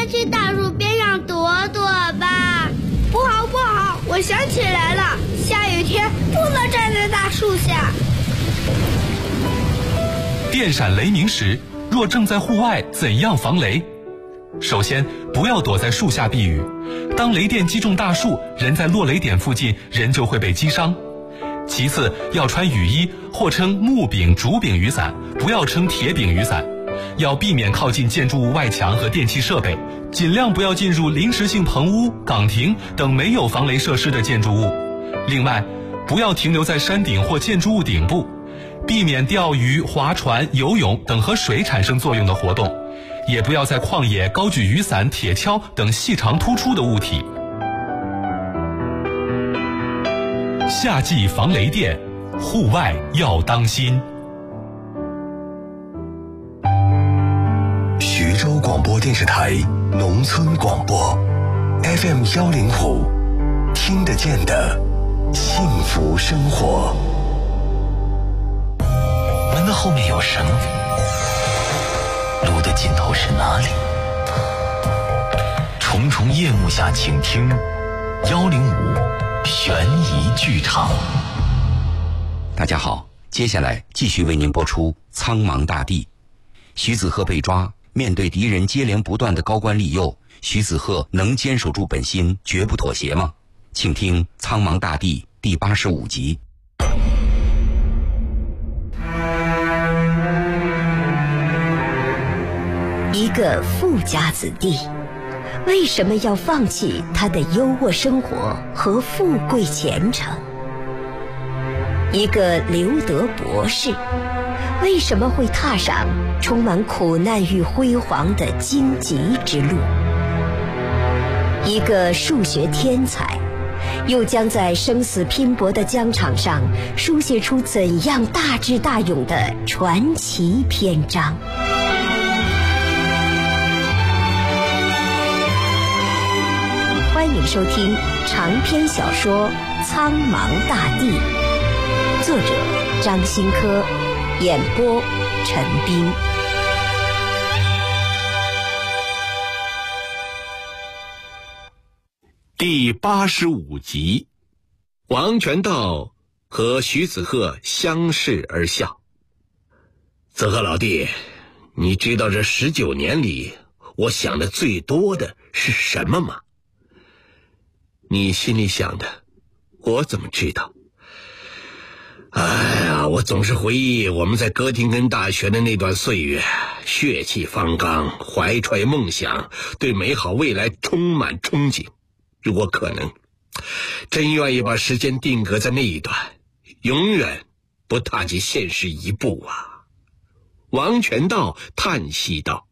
快去大树边上躲躲吧。 不好不好，我想起来了，下雨天不能站在大树下。 电闪雷鸣时，若正在户外，怎样防雷？首先，不要躲在树下避雨。当雷电击中大树，人在落雷点附近，人就会被击伤。其次，要穿雨衣，或称木柄、竹柄雨伞，不要称铁柄雨伞。要避免靠近建筑物外墙和电气设备，尽量不要进入临时性棚屋、岗亭等没有防雷设施的建筑物。另外，不要停留在山顶或建筑物顶部，避免钓鱼、划船、游泳等和水产生作用的活动，也不要在旷野高举雨伞、铁锹等细长突出的物体。夏季防雷电，户外要当心。 徐州广播电视台农村广播 FM 105，听得见的幸福生活。 门的后面有绳，路的尽头是哪里？重重夜幕下，请听105悬疑剧场。 大家好，接下来继续为您播出《苍茫大地》。徐子鹤被抓，面对敌人接连不断的高官利诱，徐子鹤能坚守住本心，绝不妥协吗？请听《苍茫大地》第85集。 一个富家子弟，为什么要放弃他的优渥生活和富贵前程？一个留德博士，为什么会踏上充满苦难与辉煌的荆棘之路？一个数学天才，又将在生死拼搏的疆场上书写出怎样大智大勇的传奇篇章？欢迎收听长篇小说《苍茫大地》，作者张新科，演播陈斌。 第85集，王全道和徐子鹤相视而笑。子鹤老弟，你知道这19年里我想的最多的是什么吗？你心里想的，我怎么知道？哎呀，我总是回忆我们在哥廷根大学的那段岁月，血气方刚，怀揣梦想，对美好未来充满憧憬。如果可能，真愿意把时间定格在那一段，永远不踏进现实一步啊！王全道叹息道：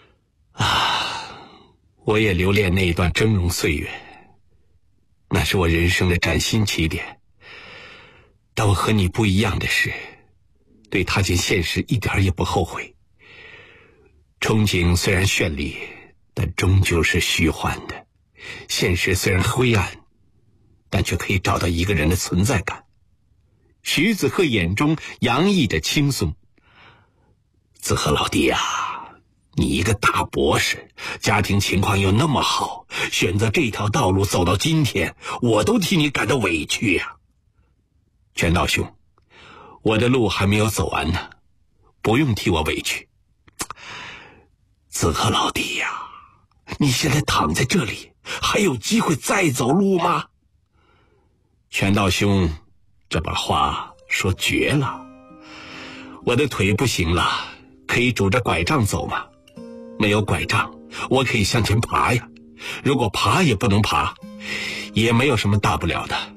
我也留恋那一段峥嵘岁月，那是我人生的崭新起点。但我和你不一样的是，对踏进现实一点也不后悔。憧憬虽然绚丽，但终究是虚幻的。现实虽然灰暗，但却可以找到一个人的存在感。徐子鹤眼中洋溢着轻松。子鹤老弟啊，你一个大博士，家庭情况又那么好，选择这条道路走到今天，我都替你感到委屈呀。全道兄，我的路还没有走完呢，不用替我委屈。子鹤老弟呀，你现在躺在这里，还有机会再走路吗？全道兄这把话说绝了。我的腿不行了，可以拄着拐杖走吗？没有拐杖，我可以向前爬呀。如果爬也不能爬，也没有什么大不了的。